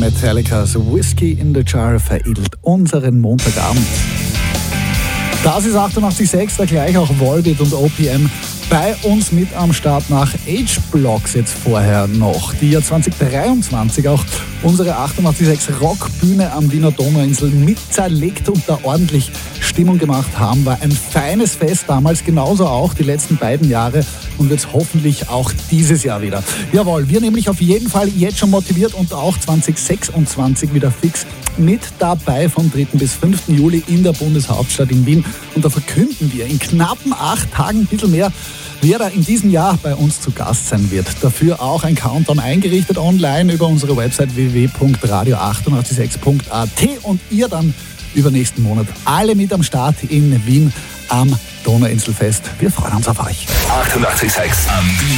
Metallicas Whiskey in the Jar veredelt unseren Montagabend. Das ist 88.6, da gleich auch Volbeat und OPM bei uns mit am Start nach H-Blocks jetzt vorher noch, die ja 2023 auch unsere 88.6 Rockbühne am Wiener Donauinsel mit zerlegt und da ordentlich Stimmung gemacht haben. War ein feines Fest damals, genauso auch die letzten beiden Jahre und wird es hoffentlich auch dieses Jahr wieder. Jawohl, wir nämlich auf jeden Fall jetzt schon motiviert und auch 2026 wieder fix mit dabei vom 3. bis 5. Juli in der Bundeshauptstadt in Wien. Und da verkünden wir in knappen 8 Tagen ein bisschen mehr, wer da in diesem Jahr bei uns zu Gast sein wird. Dafür auch ein Countdown eingerichtet online über unsere Website www.radio886.at und ihr dann über nächsten Monat alle mit am Start in Wien am Donauinselfest. Wir freuen uns auf euch. 88.6 am